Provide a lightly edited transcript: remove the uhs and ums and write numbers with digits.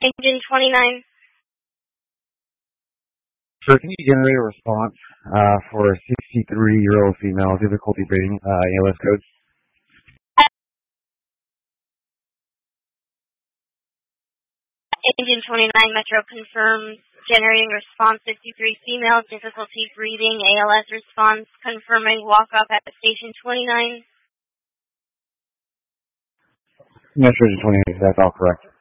Engine 29. Sir, can you generate a response for a 63-year-old female, difficulty rating, ALS code? Engine 29 Metro confirmed generating response 63 female, difficulty breathing, ALS response, confirming walk-up at station 29. Metro 28, that's all correct.